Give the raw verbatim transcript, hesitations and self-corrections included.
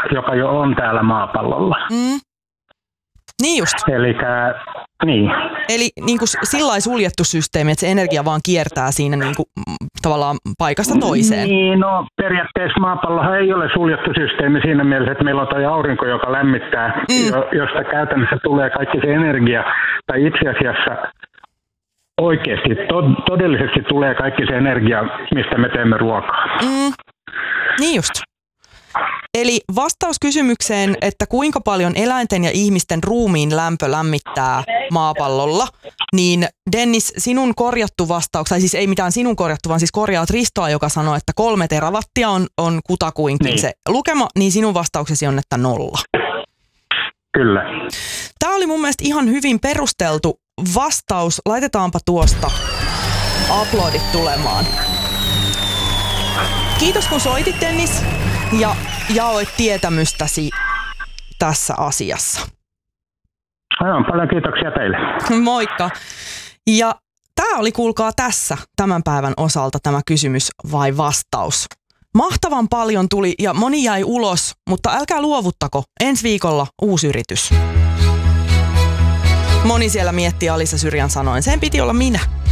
joka jo on täällä maapallolla. Mm. Niin just. Elikkä, niin. Eli niin kuin sillai suljettu systeemi, että se energia vaan kiertää siinä niin kuin, tavallaan paikasta toiseen. Niin, no periaatteessa maapallohan ei ole suljettu systeemi siinä mielessä, että meillä on toi aurinko, joka lämmittää, mm. josta käytännössä tulee kaikki se energia, tai itse asiassa oikeasti, to- todellisesti tulee kaikki se energia, mistä me teemme ruokaa. Mm. Niin just. Eli vastaus kysymykseen, että kuinka paljon eläinten ja ihmisten ruumiin lämpö lämmittää maapallolla, niin Dennis, sinun korjattu vastaus, tai siis ei mitään sinun korjattu, vaan siis korjaat Ristoa, joka sanoo, että kolme terawattia on, on kutakuinkin niin se lukema, niin sinun vastauksesi on, että nolla. Kyllä. Tämä oli mun mielestä ihan hyvin perusteltu vastaus. Laitetaanpa tuosta aplodit tulemaan. Kiitos kun soitit, Dennis, ja jaoit tietämystäsi tässä asiassa. Aivan, paljon kiitoksia teille. Moikka. Ja tämä oli, kuulkaa, tässä tämän päivän osalta tämä kysymys vai vastaus. Mahtavan paljon tuli ja moni jäi ulos, mutta älkää luovuttako. Ensi viikolla uusi yritys. Moni siellä miettii Alisa Syrjän sanoin. Sen piti olla minä.